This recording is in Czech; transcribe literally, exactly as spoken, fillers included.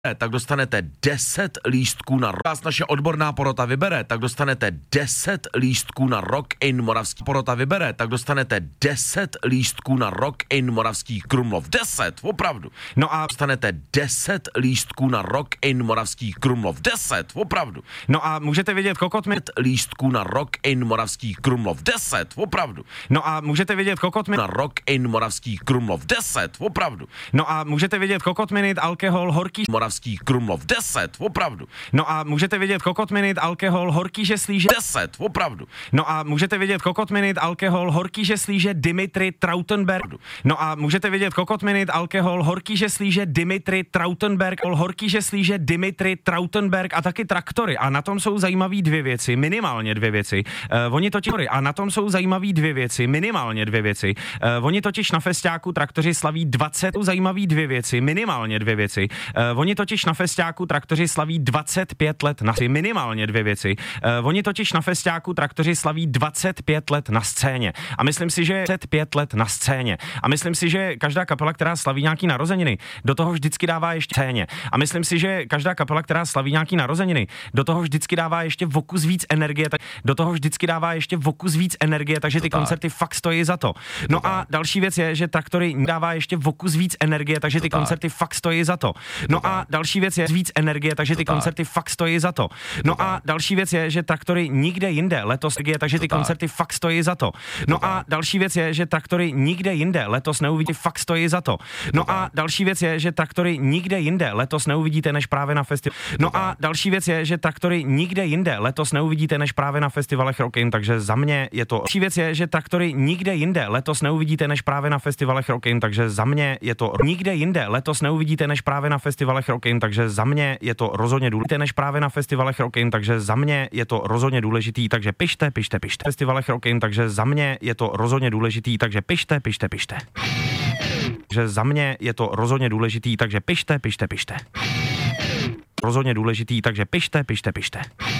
tak dostanete deset lístků na rok. Vás naše odborná porota vybere, tak dostanete deset lístků na Rock in Moravský porota vybere, tak dostanete deset lístků na Rock in Moravský Krumlov. deset, opravdu. No a dostanete deset lístků na Rock in Moravský Krumlov. deset, opravdu. No a můžete vidět kokotmit lístků na Rock in Moravský Krumlov. deset, opravdu. No a můžete vidět kokotmit na Rock in Moravský Krumlov. deset, opravdu. No a můžete vidět kokotminit, alkohol, horký Moravský Krumlov. deset, opravdu. No a můžete vidět kokotminit, alkohol, horký žeslíže. deset, opravdu. No a můžete vidět kokotminit, alkohol, horký žeslíže, Dimitri Trautenberg. No a můžete vidět kokotminit, alkohol, horký žeslíže, Dimitri Trautenberg, horký žeslíže, Dimitri Trautenberg a taky traktory. A na tom jsou zajímavé dvě věci, minimálně dvě věci. Uh, oni totiž a na tom jsou zajímavé dvě věci, minimálně dvě věci. Uh, oni totiž na festiáku traktoři slaví dvacet, zajímavé dvě věci, minimálně dvě věci. Uh, oni totiž na festiáku traktoři slaví dvacet pět let na minimálně dvě věci. Uh, oni totiž na festiáku traktoři slaví dvacet pět let na scéně. A myslím si, že dvacet pět let na scéně. A myslím si, že každá kapela, která slaví nějaký narozeniny, do toho vždycky dává ještě scéně. A myslím si, že každá kapela, která slaví nějaký narozeniny, do toho vždycky dává ještě vokus víc energie, tak do toho vždycky dává ještě vokus víc energie, takže ty to koncerty tak. Fakt stojí za to. No to a tak. Další věc je, že traktory dává ještě vokus víc energie, takže to ty tak. koncerty fakt stojí za to. No to a tak. Další věc je víc energie, takže ty to koncerty tak. Fakt stojí za to. No to a tak. Další věc je, že traktory nikde jinde letos energie, takže ty to koncerty tak. Fakt stojí za to. No to a tak. Další věc je, že traktory nikde jinde letos neuvidí, fakt stojí za to. No a další věc je, že traktory nikde jinde letos neuvidíte než právě na festivalu. No a další věc je, že traktory nikde jinde letos neuvidíte než právě na festivalech Rock in, takže za mě je to. Další věc je, že traktory nikde jinde letos neuvidíte než právě na festivalech Rock in, takže za mě je to. Nikde jinde letos neuvidíte než právě na festivalech Rock in, takže za mě je to rozhodně důležité než právě na festivalech Rock in, takže za mě je to rozhodně důležitý, takže pište, pište, pište. Festivalech Rock in, takže za mě je to rozhodně důležitý, takže pište, pište, pište. Že za mě je to rozhodně důležitý, takže pište, pište, pište. Rozhodně důležitý, takže pište, pište, pište.